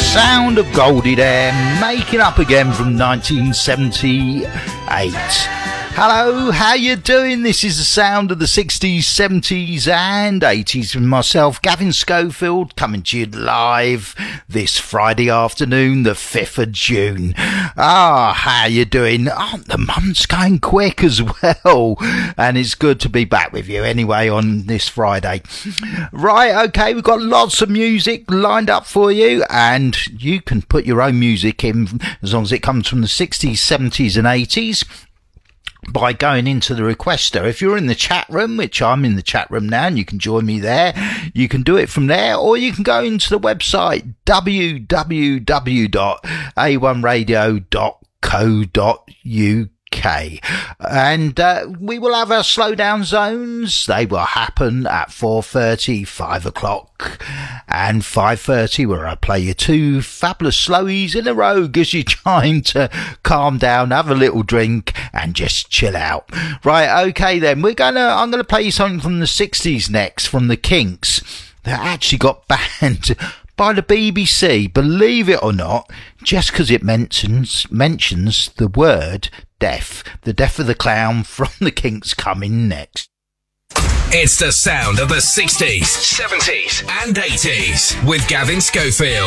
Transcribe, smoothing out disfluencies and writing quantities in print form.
sound of Goldie there, making up again from 1978. Hello, how you doing? This is the sound of the 60s, 70s and 80s with myself, Gavin Schofield, coming to you live this Friday afternoon, the 5th of June. How you doing? The month's going quick as well, and it's good to be back with you anyway on this Friday. Right, okay, we've got lots of music lined up for you, and you can put your own music in as long as it comes from the 60s, 70s and 80s. By going into the requester. If you're in the chat room, which I'm in the chat room now, and you can join me there, you can do it from there, or you can go into the website www.a1radio.co.uk. And we will have our slowdown zones. They will happen at 4:30, 5 o'clock and 5:30, where I play you two fabulous slowies in a row, gives you time to calm down, have a little drink and just chill out. Right, okay then, I'm gonna play you something from the 60s next, from the Kinks. They actually got banned by the BBC, believe it or not, just because it mentions the word deaf. The Death of the Clown from the Kinks coming next. It's the sound of the 60s, 70s and 80s with Gavin Schofield.